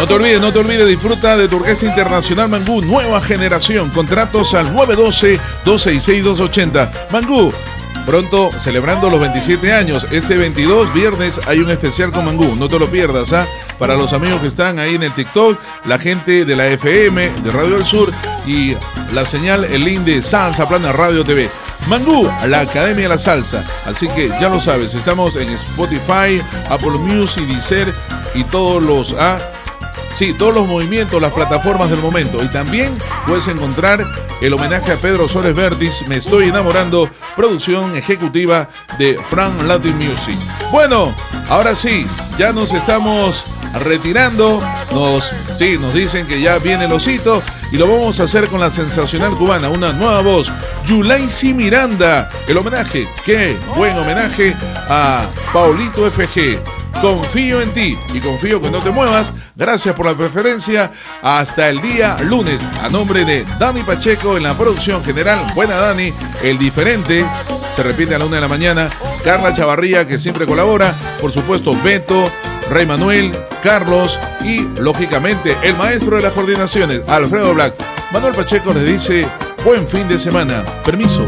No te olvides, disfruta de tu Orquesta Internacional Mangú, nueva generación. Contratos al 912-266-280. Mangú, pronto celebrando los 27 años. Este 22 viernes hay un especial con Mangú, no te lo pierdas, ¿ah? Para los amigos que están ahí en el TikTok, la gente de la FM, de Radio del Sur y la señal, el link de Salsa Plana Radio TV. Mangú, la Academia de la Salsa. Así que ya lo sabes, estamos en Spotify, Apple Music, Deezer y todos los movimientos, las plataformas del momento. Y también puedes encontrar el homenaje a Pedro Suárez Vértiz, Me Estoy Enamorando, producción ejecutiva de Frank Latin Music. Bueno, ahora sí, ya nos estamos retirando. Nos dicen que ya viene el osito y lo vamos a hacer con la sensacional cubana, una nueva voz, Yulaisy Miranda. El homenaje, qué buen homenaje a Paulito FG. Confío en ti y confío que no te muevas. Gracias por la preferencia. Hasta el día lunes. A nombre de Dani Pacheco en la producción general. Buena Dani, el diferente. Se repite a la 1 de la mañana. Carla Chavarría, que siempre colabora. Por supuesto, Beto, Rey Manuel, Carlos y, lógicamente, el maestro de las coordinaciones, Alfredo Black. Manuel Pacheco les dice buen fin de semana. Permiso.